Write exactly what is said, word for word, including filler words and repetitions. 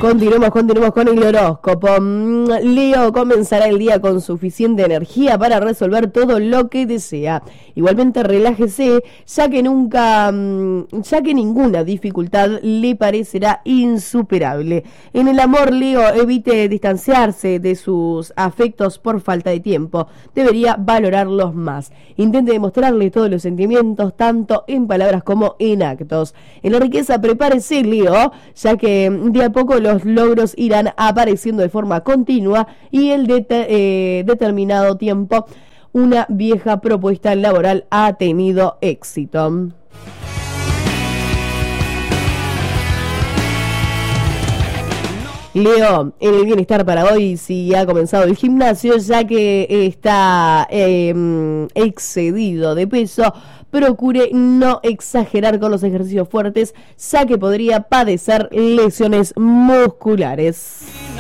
Continuemos, continuemos con el horóscopo. Leo comenzará el día con suficiente energía para resolver todo lo que desea. Igualmente relájese, ya que nunca, ya que ninguna dificultad le parecerá insuperable. En el amor, Leo, evite distanciarse de sus afectos por falta de tiempo. Debería valorarlos más. Intente demostrarle todos los sentimientos, tanto en palabras como en actos. En la riqueza, prepárese, Leo, ya que de a poco los Los logros irán apareciendo de forma continua y el de eh, determinado tiempo una vieja propuesta laboral ha tenido éxito. Leo, en el bienestar para hoy, si ha comenzado el gimnasio, ya que está eh, excedido de peso, procure no exagerar con los ejercicios fuertes, ya que podría padecer lesiones musculares.